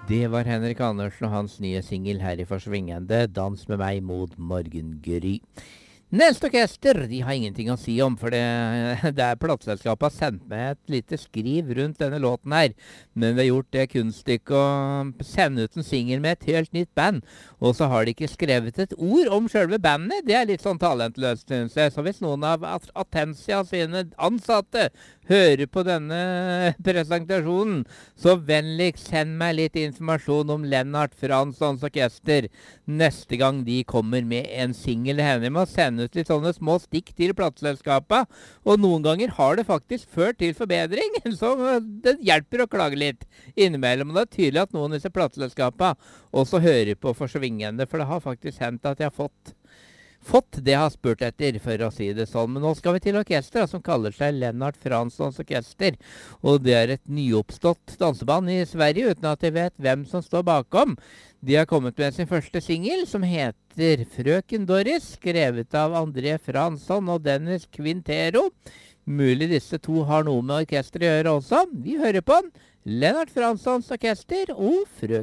Det var Henrik Andersen og hans nye singel her i Forsvingende, Dans med meg mot morgengry. Neste orkester de har ingenting å si om, for det er plateselskapet har sendt meg et lite skriv rundt denne låten her. Men vi har gjort det kunststykket å sende ut en singel med et helt nytt band. Og så har de ikke skrevet et ord om selve bandet. Det er litt sånn talentløst, synes jeg. Så hvis noen av Atensia sine ansatte hører på denne presentasjonen, så vennligst send meg litt informasjon om Lennart Franssons orkester neste gang de kommer med en singel. Det hender med å sende ut litt sånne små stikk til plateselskapet, og noen ganger har det faktisk ført til forbedring, så det hjelper å klage litt innimellom. Og det er tydelig at noen av disse plateselskapene også hører på Forsvingende, for det har faktisk hendt at jeg har fått det jeg har spurt etter, for å si det sånn. Men nå skal vi til orkester som kaller seg Lennart Franssons orkester. Og det er et nyoppstått danseband i Sverige, uten at jeg vet hvem som står bakom. De har kommet med sin første singel, som heter Frøken Doris, skrevet av André Fransson og Dennis Quintero. Mulig disse to har noe med orkester å gjøre også. Vi hører på Lennart Franssons orkester og Frøken